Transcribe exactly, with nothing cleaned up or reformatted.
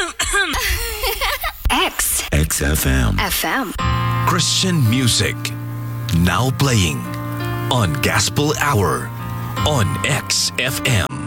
X X F M. F M. Christian music. Now playing on Gospel Hour on X F M.